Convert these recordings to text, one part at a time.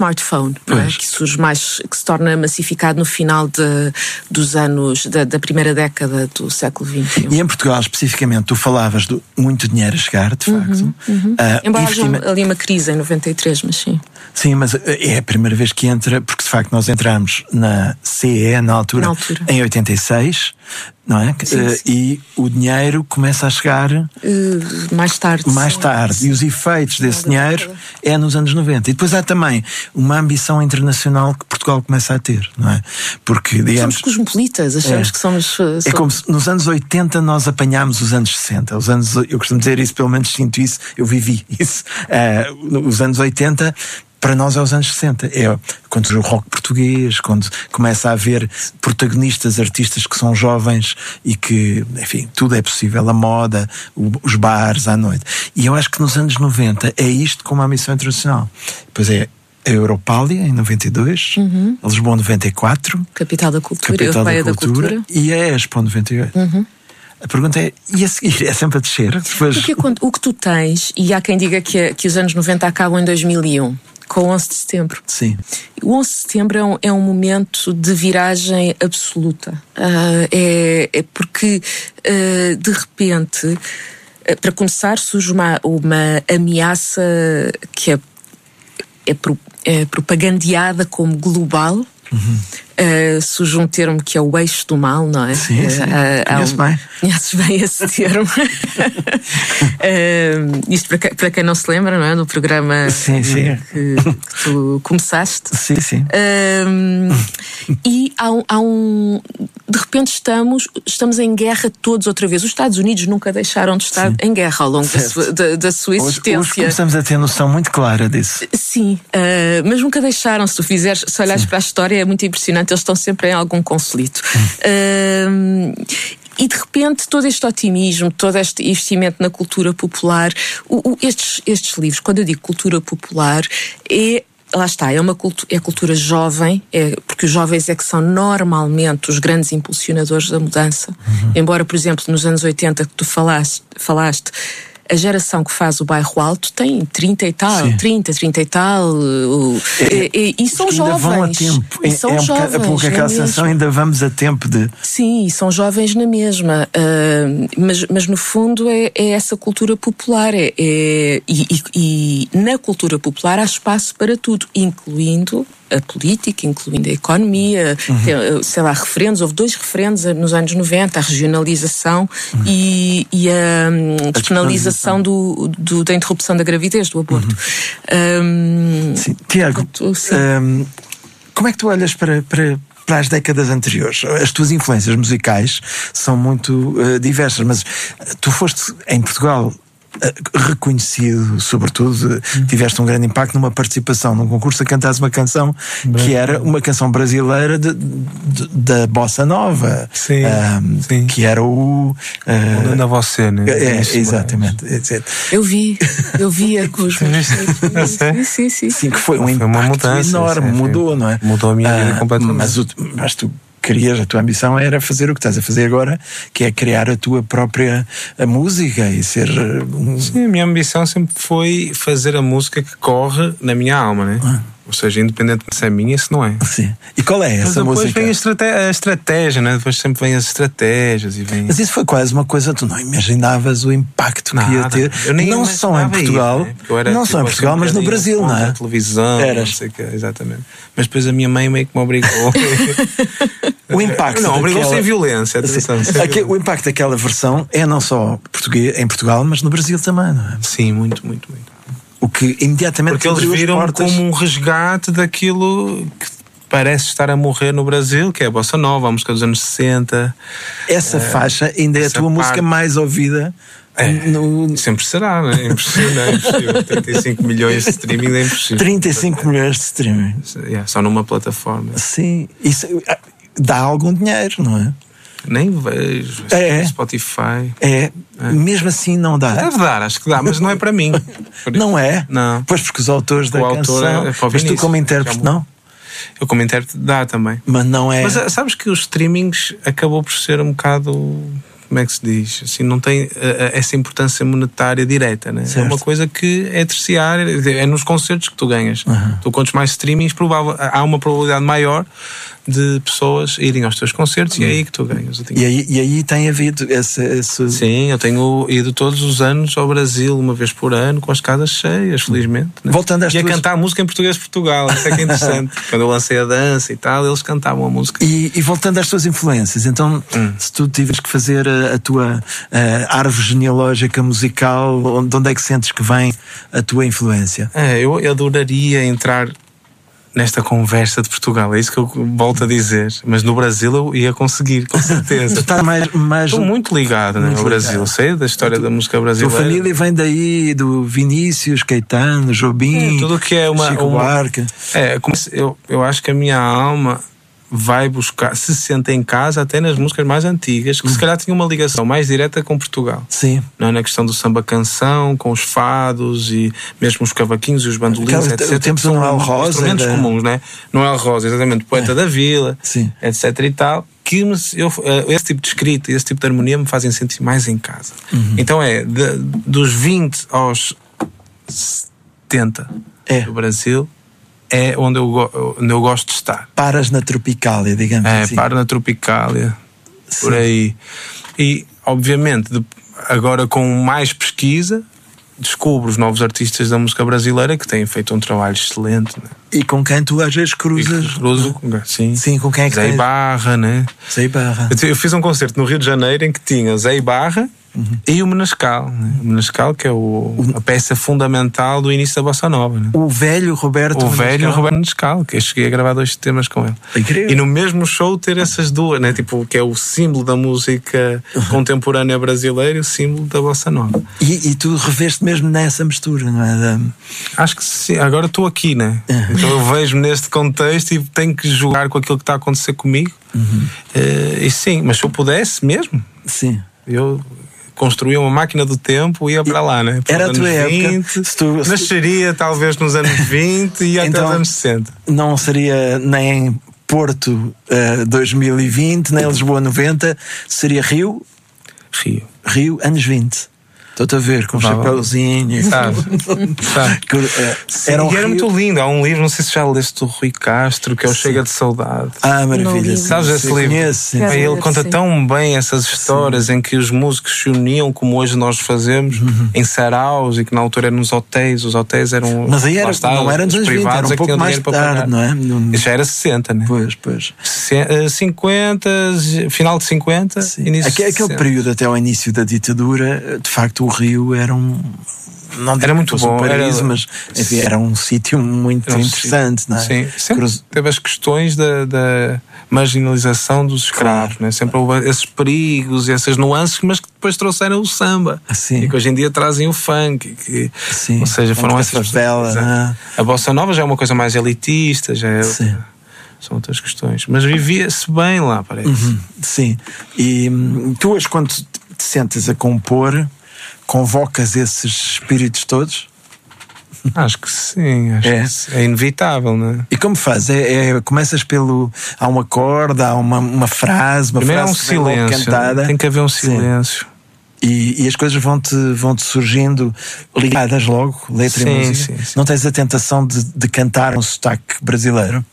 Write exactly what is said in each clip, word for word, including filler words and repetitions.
smartphone, não é? Que surge mais, que se torna massificado no final de, dos anos, da, da primeira década do século vinte e um. E em Portugal, especificamente, tu falavas de muito dinheiro a chegar, de facto. Uhum, uhum. Uh, Embora haja investima... ali uma crise em noventa e três, mas sim. Sim, mas é a primeira vez que entra, porque de facto nós entramos na C E, na altura, na altura. em oitenta e seis, não é? Sim, sim. E o dinheiro começa a chegar uh, mais tarde. Mais tarde. Sim. E os efeitos desse dinheiro é nos anos noventa. E depois há também uma ambição internacional que Portugal começa a ter, não é? Porque, digamos, somos cosmopolitas, achamos é, que somos, somos... É como se nos anos oitenta nós apanhámos os anos sessenta. Os anos, eu costumo dizer isso, pelo menos sinto isso, eu vivi isso. Uh, os anos oitenta... para nós é os anos sessenta, é quando surge o rock português, quando começa a haver protagonistas, artistas que são jovens e que, enfim, tudo é possível, a moda, os bares à noite. E eu acho que nos anos noventa é isto com uma missão internacional. Depois é a Europália em noventa e dois, uhum. a Lisboa noventa e quatro, Capital da Cultura, Capital Europeia da Cultura, da Cultura, e a Expo noventa e oito. Uhum. A pergunta é, e a seguir? É sempre a descer? Depois... Porque o que tu tens, e há quem diga que, que os anos noventa acabam em dois mil e um, com o onze de setembro. Sim. O onze de setembro é um, é um momento de viragem absoluta. Uh, é, é porque, uh, de repente, uh, para começar, surge uma, uma ameaça que é, é, pro, é propagandeada como global. Uhum. Uh, surge um termo que é o eixo do mal, não é? Sim, sim. Uh, Conheço um, bem. Conheces bem esse termo. uh, isto para, que, para quem não se lembra, não é? No programa sim, sim. Que, que tu começaste. Sim, sim. Uh, e há um, há um... De repente estamos, estamos em guerra todos outra vez. Os Estados Unidos nunca deixaram de estar sim. em guerra ao longo da sua, da, da sua existência. Hoje, hoje começamos a ter noção muito clara disso. Sim, uh, mas nunca deixaram. Se tu fizeres, se olhares sim. para a história, é muito impressionante. Eles estão sempre em algum conflito. Uh, e de repente todo este otimismo, todo este investimento na cultura popular, o, o, estes, estes livros, quando eu digo cultura popular, é, lá está, é uma cultura, é cultura jovem, é, porque os jovens é que são normalmente os grandes impulsionadores da mudança. Uhum. Embora, por exemplo, nos anos oitenta que tu falaste, falaste a geração que faz o Bairro Alto tem trinta e tal, sim. trinta, trinta e tal, uh, é, e, e são ainda jovens. Vão a tempo. E são é, é jovens. Um pouco aquela sensação, ainda vamos a tempo de. Sim, e são jovens na mesma. Uh, mas, mas no fundo é, é essa cultura popular. É, é, e, e, e na cultura popular há espaço para tudo, incluindo a política, incluindo a economia, uhum. sei lá, referendos, houve dois referendos nos anos noventa, a regionalização uhum. e, e a, a despenalização do, do, da interrupção da gravidez, do aborto. Uhum. Um, sim. Tiago, sim. Um, como é que tu olhas para, para, para as décadas anteriores? As tuas influências musicais são muito uh, diversas, mas tu foste em Portugal reconhecido, sobretudo, hum. tiveste um grande impacto numa participação num concurso a cantares uma canção Bem, que era uma canção brasileira de, de, da Bossa Nova, sim, um, sim. que era o uh, na você, né? É, é, exatamente. É, eu vi, eu vi a com os meus sim, sim, sim. Sim, que foi um foi impacto uma mudança, enorme, sim, mudou, não é? Mudou a minha vida uh, completamente. Mas, o, mas tu querias, a tua ambição era fazer o que estás a fazer agora, que é criar a tua própria a música e ser um... Sim, a minha ambição sempre foi fazer a música que corre na minha alma, né? Ah. Ou seja, independente se é minha, se não é. Sim. E qual é essa Mas depois música? Depois vem a, estrate- a estratégia, né? Depois sempre vem as estratégias e vem... Mas isso foi quase uma coisa, tu não imaginavas o impacto Nada. que ia ter, eu nem não só em Portugal, isso, né? não tipo, só em Portugal, mas no Brasil, não é? Na televisão, Eras. não sei o que, exatamente. Mas depois a minha mãe meio que me obrigou. O impacto não, obrigou daquela... sem violência. Atenção, sem Aqui, o impacto daquela versão é não só português, em Portugal, mas no Brasil também, não é? Sim, muito, muito, muito. O que imediatamente porque eles viram como um resgate daquilo que parece estar a morrer no Brasil, que é a Bossa Nova, a música dos anos sessenta. Essa é, faixa ainda é a tua parte... música mais ouvida. É, no... Sempre será, não é? É impossível, é impossível. trinta e cinco milhões de streaming é impossível. trinta e cinco milhões de streaming. Yeah, só numa plataforma. Sim, isso dá algum dinheiro, não é? Nem vejo. É. Spotify. É. é. Mesmo assim não dá. Deve dar, acho que dá, mas não é para mim. Não é? Não. Pois porque os autores o da autor canção. É mas tu como intérprete não? Eu como intérprete dá também. Mas não é. Mas sabes que os streamings acabou por ser um bocado como é que se diz? Assim, não tem uh, essa importância monetária direta, né? É uma coisa que é terciária, é nos concertos que tu ganhas. Uhum. Tu quantos mais streamings, provável, há uma probabilidade maior de pessoas irem aos teus concertos uhum. e é aí que tu ganhas. E aí, e aí tem havido esse, esse... Sim, eu tenho ido todos os anos ao Brasil, uma vez por ano, com as casas cheias, felizmente. Né? Voltando às e a tuas... cantar música em português de Portugal, isso é que é interessante. Quando eu lancei a dança e tal, eles cantavam a música. E, e voltando às tuas influências, então, hum. se tu tiveres que fazer a, a tua a árvore genealógica musical, de onde é que sentes que vem a tua influência? É, eu, eu adoraria entrar nesta conversa de Portugal, é isso que eu volto a dizer, mas no Brasil eu ia conseguir, com certeza. Está mais, mais... Estou muito ligado, muito né, ao Brasil, ligado. Sei da história tu, da música brasileira. A tua família vem daí, do Vinícius, Caetano, Jobim, é, tudo que é uma, Chico uma, Buarque. É, eu, eu acho que a minha alma vai buscar, se sente em casa até nas músicas mais antigas, que hum. se calhar tinham uma ligação mais direta com Portugal. Sim. Não é? Na questão do samba-canção, com os fados e mesmo os cavaquinhos e os bandolins, etcétera. O tempo do Noel Rosa. Instrumentos era... comuns, não é? Noel Rosa, exatamente, poeta é. da vila, Sim. etc e tal. Que me, eu, esse tipo de escrita e esse tipo de harmonia me fazem sentir mais em casa. Uhum. Então é, de, dos vinte aos setenta é. do Brasil, é onde eu, onde eu gosto de estar. Paras na Tropicália, digamos é, assim. É, paro na Tropicália, Sim. por aí. E, obviamente, de, agora com mais pesquisa, descubro os novos artistas da música brasileira que têm feito um trabalho excelente. Né? E com quem tu às vezes cruzas? E cruzo, sim. Sim, com quem é que Zé tens? Ibarra, né? Zé Ibarra. Eu, eu fiz um concerto no Rio de Janeiro em que tinha Zé Ibarra, uhum. e o Menescal, né? O Menescal, que é o, a peça fundamental do início da Bossa Nova, né? O velho Roberto O Menescal. velho Roberto Menescal, que eu cheguei a gravar dois temas com ele. Incrível. E no mesmo show ter essas duas, né? Tipo, que é o símbolo da música uhum. contemporânea brasileira e o símbolo da Bossa Nova. E, e tu reveste mesmo nessa mistura, não é? Da... Acho que sim. Agora estou aqui, né? Uhum. Então eu vejo-me neste contexto e tenho que jogar com aquilo que está a acontecer comigo. Uhum. Uh, e sim, mas se eu pudesse mesmo, sim. eu construía uma máquina do tempo e ia para lá, né? Para era a tua vinte, época. Se tu, se nasceria tu... talvez nos anos vinte e então, até os anos sessenta. Não seria nem Porto uh, dois mil e vinte, nem Lisboa noventa, seria Rio? Rio. Rio, anos vinte. Estou-te a ver, com um chapéuzinho. Sabe? Sabe? Que, uh, Sim, era, um e era Rio... muito lindo. Há um livro, não sei se já leste, do Rui Castro, que é o Sim. Chega de Saudade. Ah, maravilha. Sabes esse livro? Conheço, Aí ele conta sim. tão bem essas histórias sim. em que os músicos se uniam, como hoje nós fazemos, uhum. em saraus, e que na altura eram nos hotéis. Os hotéis eram. Mas aí era, está, não eram nos privados, era um pouco mais tarde, não é? No... Isso já era sessenta, né? Pois, pois. cinquenta, final de cinquenta, sim. início Aquele, de sessenta. Aquele período até ao início da ditadura, de facto, o Rio era um. Não era muito bom, um paraíso, era, mas enfim, era um sítio muito um interessante, sítio, não é? Sim, sempre Cruz... teve as questões da, da marginalização dos escravos, claro. Né? Sempre houve esses perigos e essas nuances, mas que depois trouxeram o samba, sim. e que hoje em dia trazem o funk, que, sim. ou seja, foram essas favela, né? A Bossa Nova já é uma coisa mais elitista, já é sim. São outras questões, mas vivia-se bem lá, parece. Uhum, sim. E hum, tu hoje, quando te sentes a compor, convocas esses espíritos todos? Acho que sim, acho é. que sim. É inevitável, não é? E como faz? É, é, começas pelo. Há um acorde, há uma, uma frase, uma Primeiro frase há um silêncio, cantada. Tem que haver um silêncio. E, e as coisas vão-te vão-te surgindo ligadas logo, letra sim, e música. Sim, sim. Não tens a tentação de, de cantar um sotaque brasileiro?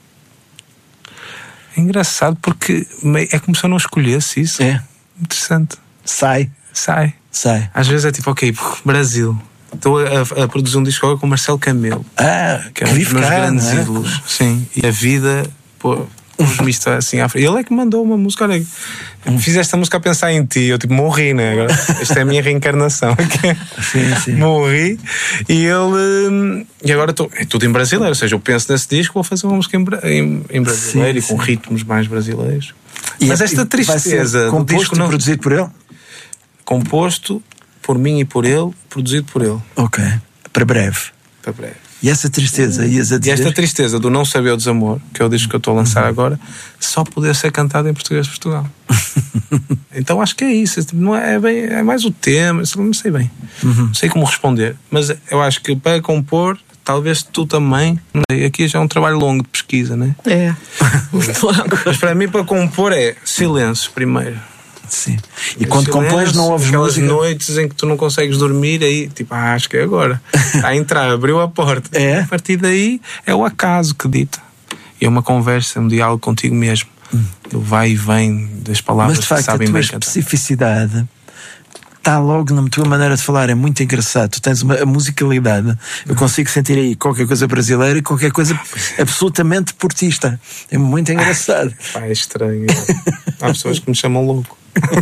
É engraçado porque é como se eu não escolhesse isso. É. Interessante. Sai. Sai. Sai. Às vezes é tipo, ok, Brasil. Estou a, a produzir um disco agora com o Marcelo Camelo. Ah, que é um dos meus grandes é? ídolos. Sim. E a vida, pô, pôs-me isto assim à frente. Ele é que mandou uma música, olha, fiz esta música a pensar em ti. Eu tipo, morri, né? Agora, esta é a minha reencarnação. Sim, sim. Morri. E ele. E agora estou. É tudo em brasileiro. Ou seja, eu penso nesse disco, vou fazer uma música em, em, em brasileiro, sim, e com sim. ritmos mais brasileiros. E Mas é, esta tristeza. Composto do disco não... e produzido por ele? Composto por mim e por ele, produzido por ele. Ok. Para breve. Para breve. E essa tristeza, ias a dizer? E esta tristeza do Não Saber o Desamor, que é o disco que eu estou a lançar uhum. agora, só poder ser cantado em português de Portugal. Então acho que é isso. Não é, bem, é mais o tema, não sei bem. Uhum. Não sei como responder. Mas eu acho que para compor, talvez tu também. Aqui já é um trabalho longo de pesquisa, não é? É. Muito longo. Mas para mim, para compor, é silêncio primeiro. Sim. E é quando compões não ouves aquelas música. noites em que tu não consegues dormir, aí tipo, ah, acho que é agora. A entrar, abriu a porta. É? A partir daí é o acaso que dita. E é uma conversa, um diálogo contigo mesmo. Hum. Do vai e vem das palavras. Mas de facto, que sabem a tua bem especificidade cantar. Está logo na tua maneira de falar, é muito engraçado. Tu tens uma a musicalidade, eu consigo sentir aí qualquer coisa brasileira e qualquer coisa absolutamente portista. É muito engraçado. Pá, é estranho. Há pessoas que me chamam louco.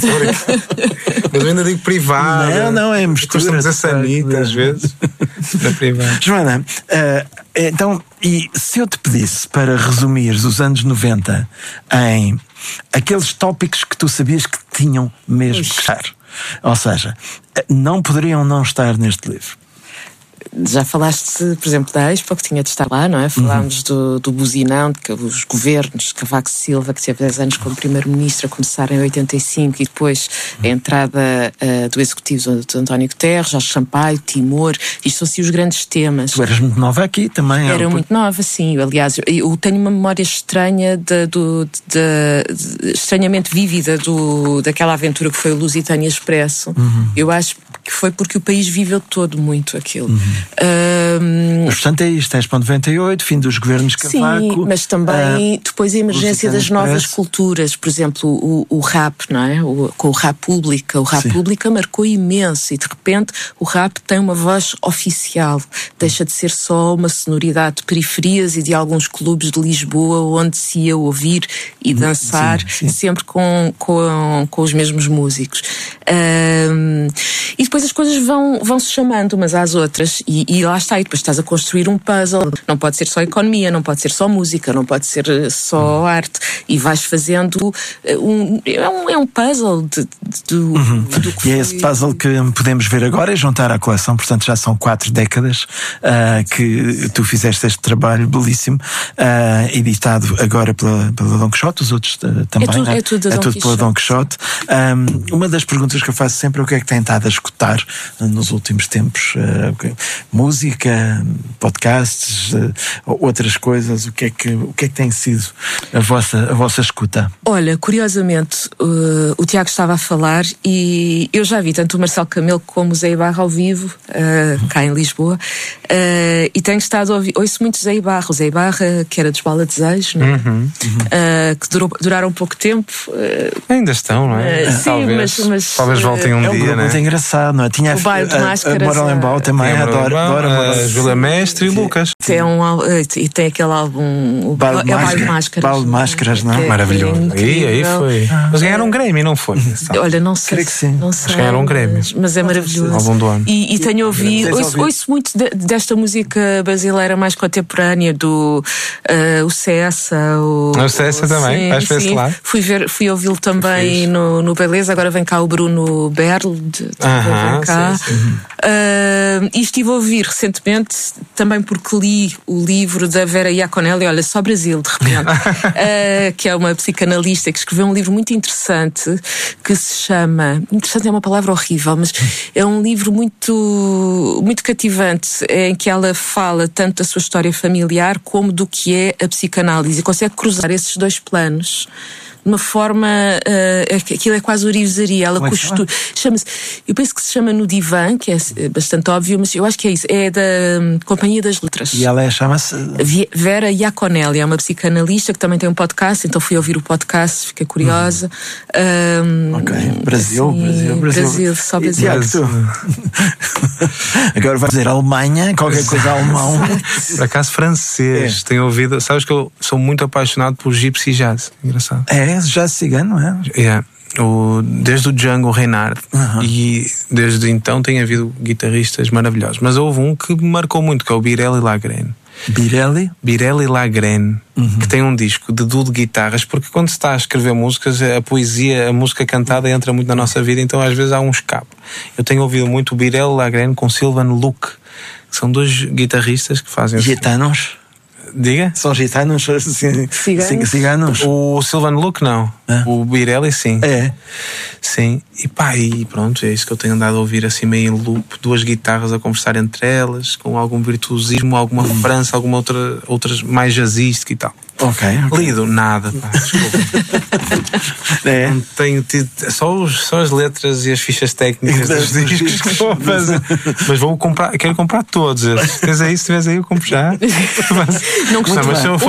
Mas eu ainda digo privado. Não, não, é mistura. Costumamos a sanita às vezes. Na privada. Joana, uh, então, e se eu te pedisse para resumires os anos noventa em aqueles tópicos que tu sabias que tinham mesmo que estar? Ou seja, não poderiam não estar neste livro. Já falaste, por exemplo, da Expo, que tinha de estar lá, não é? Falámos uhum. do, do buzinão, de que os governos, Cavaco Silva, que teve dez anos como primeiro-ministro, a começar em oitenta e cinco, e depois a entrada uh, do executivo de António Guterres, Jorge Sampaio, Timor, isto são assim os grandes temas. Tu eras muito nova aqui também. Era muito nova, sim. Aliás, eu tenho uma memória estranha, de, do, de, de, estranhamente vívida do, daquela aventura que foi o Lusitânia Expresso. Uhum. Eu acho que foi porque o país viveu todo muito aquilo. Uhum. Um, mas portanto é isto, é Expo noventa e oito, fim dos governos Cavaco. Sim, mas também uh, depois a emergência das novas Express. Culturas, por exemplo, o, o rap, não é? O, com o rap pública, o rap sim. pública marcou imenso e de repente o rap tem uma voz oficial, deixa de ser só uma sonoridade de periferias e de alguns clubes de Lisboa onde se ia ouvir e dançar sim, sim. sempre com, com, com os mesmos músicos. Um, e depois as coisas vão, vão se chamando umas às outras e, e lá está, e depois estás a construir um puzzle. Não pode ser só economia, não pode ser só música, não pode ser só uhum. arte, e vais fazendo um, é, um, é um puzzle de, de, do, uhum. do que e foi... é esse puzzle que podemos ver agora e juntar à coleção. Portanto já são quatro décadas uh, que tu fizeste este trabalho belíssimo, uh, editado agora pela, pela Dom Quixote, os outros uh, também, é tudo, né? é tudo, é Dom tudo pela Dom Quixote. Um, uma das perguntas que eu faço sempre é o que é que tem estado a escutar nos últimos tempos, uh, música, podcasts, uh, outras coisas. O que é que, o que é que tem sido a vossa, a vossa escuta? Olha, curiosamente, uh, o Tiago estava a falar e eu já vi tanto o Marcelo Camelo como o Zé Ibarra ao vivo, uh, cá em Lisboa, uh, e tenho estado a ouvir, ouço muito Zé Ibarra, o Zé Ibarra, que era dos Bala Desejos, não é? Uhum, uhum. Uh, que durou, duraram pouco tempo. Uh, Ainda estão, não é? Uh, sim, talvez, mas, mas talvez voltem um é um dia, grupo né? muito engraçado, não é? Tinha o Baile de Máscaras. A Moralenbaum também, a adoro. A Júlia Mestre e o Lucas. Tem um, e tem aquele álbum, o Baile de é Máscaras. Máscaras. Baile de Máscaras, não é? Maravilhoso. Aí, aí foi. Ah. Mas ganharam um Grammy, não foi? Olha, não sei. Creio que sim. Não sei, mas ganharam um Grammy. Mas, mas é maravilhoso. Álbum do ano. E, e tenho ouvido, ouço, ouço muito de, desta música brasileira mais contemporânea, do uh, o Cessa. O, o Cessa também, vais para esse lado. Fui, ver, fui ouvi-lo também no, no Beleza, agora vem cá o Bruno Berl, de, de ah, vem cá. Sim, sim. Uh, e estive a ouvir recentemente, também porque li o livro da Vera Iaconelli, olha, só Brasil, de repente, uh, que é uma psicanalista que escreveu um livro muito interessante que se chama, interessante é uma palavra horrível, mas é um livro muito, muito cativante, em que ela fala tanto da sua história familiar como do que é a psicanálise e consegue cruzar esses dois planos de uma forma, uh, aquilo é quase orivesaria, ela costura, chama-se, eu penso que se chama No Divã, que é bastante óbvio, mas eu acho que é isso, é da um, Companhia das Letras. E ela é, chama-se? Vera Iaconelli, é uma psicanalista que também tem um podcast, então fui ouvir o podcast, fiquei curiosa. Uhum. Um, ok, Brasil, assim, Brasil, Brasil. Brasil, só Brasil. Agora vai dizer Alemanha, qualquer coisa alemão. Por acaso francês, é. Tenho ouvido, sabes que eu sou muito apaixonado por gypsy jazz, engraçado. É, jazz cigano, não é? É. Yeah. O, desde o Django Reinhardt uhum. E desde então tem havido guitarristas maravilhosos, mas houve um que me marcou muito, que é o Birelli Lagrène. Birelli? Birelli Lagrène, uhum. Que tem um disco de duo de guitarras, porque quando se está a escrever músicas, a poesia, a música cantada entra muito na nossa vida, então às vezes há um escape. Eu tenho ouvido muito o Birelli Lagrène com Sylvan Luke, que são dois guitarristas que fazem... Gitanos? Diga? São gitanos, assim, Ciganos? ciganos. O Silvano Luke não. Ah. O Birelli sim. É. Sim. E pá, e pronto, é isso que eu tenho andado a ouvir assim meio em loop, duas guitarras a conversar entre elas, com algum virtuosismo, alguma referência, alguma outra, outras mais jazzística e tal. Ok. okay. Lido, nada, pá, desculpa. É. Não tenho tido, só, os, só as letras e as fichas técnicas dos discos que estou a fazer. Mas vou comprar, quero comprar todos esses. Se tiveres aí, se tiveres aí, eu compro já. Mas, Não custa. mas se eu for